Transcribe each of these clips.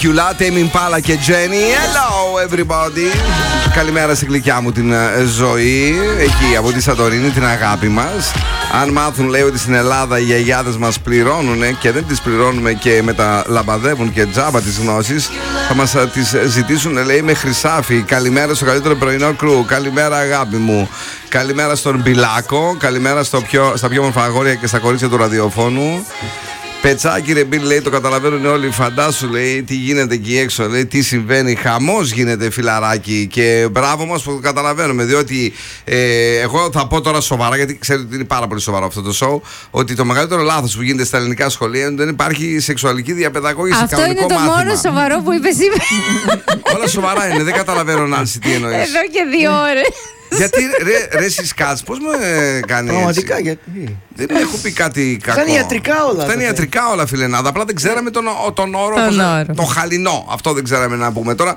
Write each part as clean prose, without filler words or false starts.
Κιουλά, Tame Impala και Jenny. Hello everybody. Καλημέρα στην γλυκιά μου την ζωή. Εκεί από τη Σαντορίνη, την αγάπη μας. Αν μάθουν, λέει, ότι στην Ελλάδα οι γιαγιάδες μας πληρώνουν και δεν τις πληρώνουμε και μεταλαμπαδεύουν και τζάμπα τις γνώσεις, θα μας τις ζητήσουν, λέει, με χρυσάφι. Καλημέρα στο καλύτερο πρωινό κρου. Καλημέρα, αγάπη μου. Καλημέρα στον Μπιλάκο. Καλημέρα στα πιο όμορφα αγόρια και στα κορίτσια του ραδιοφώνου. Πετσάκι ρε Μπιλ, λέει, το καταλαβαίνουν όλοι. Φαντάσου, λέει, τι γίνεται εκεί έξω, λέει, τι συμβαίνει. Χαμός γίνεται, φιλαράκι. Και μπράβο μας που το καταλαβαίνουμε. Διότι εγώ θα πω τώρα σοβαρά, γιατί ξέρετε ότι είναι πάρα πολύ σοβαρό αυτό το show, ότι το μεγαλύτερο λάθος που γίνεται στα ελληνικά σχολεία είναι ότι δεν υπάρχει σεξουαλική διαπαιδαγώγηση. Αυτό είναι το μάθημα. μόνο σοβαρό που είπες σήμερα. Όλα σοβαρά είναι, δεν καταλαβαίνω, Νάνση, τι εννοείς. Εδώ και 2 ώρες. Γιατί ρε Σισκάτς, πώς με κάνει έτσι. Πραγματικά, γιατί. Δεν έχω πει κάτι κακό. Αυτά είναι ιατρικά όλα. Αυτά είναι ιατρικά όλα, φιλενάδα. Απλά δεν ξέραμε τον όρο. Το χαλινό. Αυτό δεν ξέραμε να πούμε. Τώρα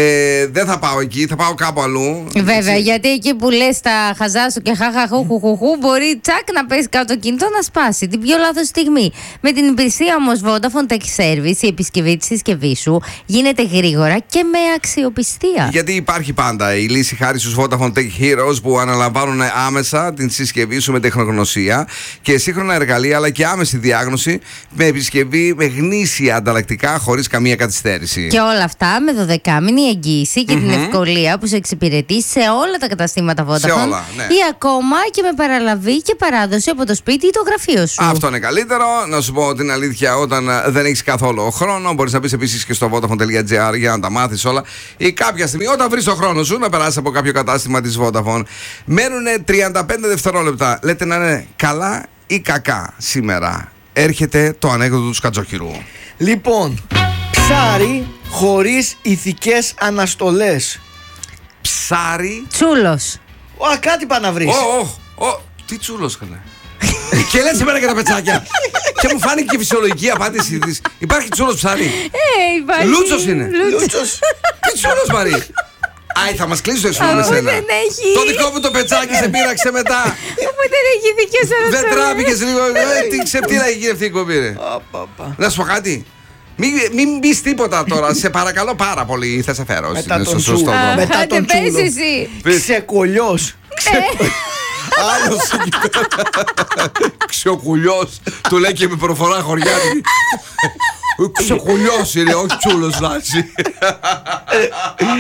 δεν θα πάω εκεί, θα πάω κάπου αλλού. Βέβαια, γιατί εκεί που λες τα χαζά σου και χαχαχουχουχουχου, μπορεί τσακ να πέσει κάτω το κινητό να σπάσει την πιο λάθος στιγμή. Με την υπηρεσία όμως Vodafone Tech Service, η επισκευή της συσκευής σου γίνεται γρήγορα και με αξιοπιστία. Γιατί υπάρχει πάντα η λύση χάρη στους Vodafone Tech Heroes που αναλαμβάνουν άμεσα την συσκευή σου με τεχνογνωσία και σύγχρονα εργαλεία, αλλά και άμεση διάγνωση με επισκευή με γνήσια ανταλλακτικά χωρίς καμία καθυστέρηση. Και όλα αυτά με 12μηνη εγγύηση και την ευκολία που σε εξυπηρετεί σε όλα τα καταστήματα Vodafone. Σε όλα, ναι. Ή ακόμα και με παραλαβή και παράδοση από το σπίτι ή το γραφείο σου. Αυτό είναι καλύτερο. Να σου πω την αλήθεια, όταν δεν έχεις καθόλου χρόνο, μπορείς να μπεις επίσης και στο vodafone.gr για να τα μάθεις όλα. Ή κάποια στιγμή, όταν βρεις το χρόνο σου, να περάσεις από κάποιο κατάστημα της Vodafone. Μένουν 35 δευτερόλεπτα. Λέτε να είναι καλά ή κακά σήμερα. Έρχεται το ανέκδοτο του Σκατζόχυρου. Λοιπόν, ψάρι χωρίς ηθικές αναστολές. Ψάρι. Τσούλος. Κάτι πά να βρεις. Τι τσούλος, καλέ. Και λες εμένα και τα πετσάκια. Και μου φάνηκε και φυσιολογική απάντηση της. Υπάρχει τσούλος ψάρι. Υπάρχει. Λούτσος είναι. Λούτσος. Τι τσούλος, Μαρή. Άι, θα μας κλείσει το εξωτερικό με σένα. Δεν έχει. Το δικό μου το πετσάκι σε πείραξε μετά. Αφού δεν έχει δικές αναστολές. Δεν τράβηκες λίγο. Τι ξεφτύλα έχει γίνει αυτή η εκπομπή, ρε. Να σου πω κάτι. Μην πεις τίποτα τώρα. Σε παρακαλώ πάρα πολύ. Θα σε φέρω. Μετά τον σωστό τσούλο. δρόμο. Μετά τον πες τσούλο. εσύ. Ξεκολιός. Άλλος Ξεκουλιός. Του λέει και με προφορά χωριάτη. Ξεκουλιός είναι, όχι τσούλος, Νάση.